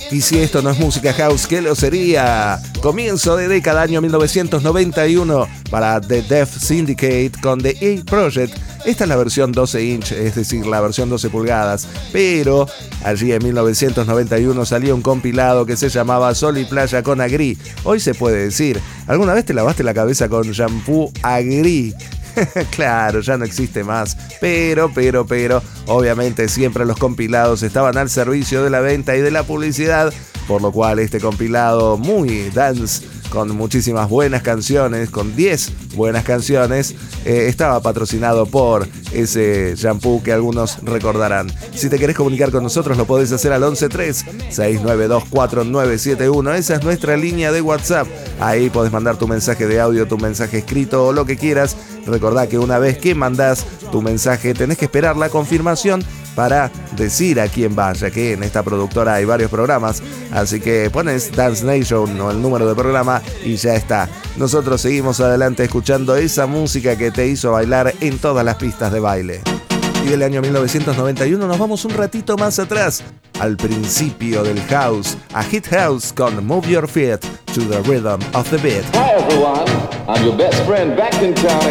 Y si esto no es música house, ¿qué lo sería? Comienzo de década, año 1991, para The Def Syndicate con The A Project. Esta es la versión 12 inch, es decir, la versión 12 pulgadas. Pero allí en 1991 salió un compilado que se llamaba Sol y Playa con Agri. Hoy se puede decir, ¿alguna vez te lavaste la cabeza con shampoo Agri? Claro, ya no existe más, pero, obviamente siempre los compilados estaban al servicio de la venta y de la publicidad, por lo cual este compilado muy dance, con muchísimas buenas canciones, con 10 buenas canciones, estaba patrocinado por ese shampoo que algunos recordarán. Si te querés comunicar con nosotros, lo podés hacer al 113-692-4971. Esa es nuestra línea de WhatsApp. Ahí podés mandar tu mensaje de audio, tu mensaje escrito o lo que quieras. Recordá que una vez que mandás tu mensaje, tenés que esperar la confirmación para decir a quién va, ya que en esta productora hay varios programas, así que pones Dance Nation o el número de programa y ya está. Nosotros seguimos adelante escuchando esa música que te hizo bailar en todas las pistas de baile. Y del año 1991 nos vamos un ratito más atrás, al principio del house, a Hit House con Move Your Feet to the Rhythm of the Beat. Hi everyone, I'm your best friend back in town.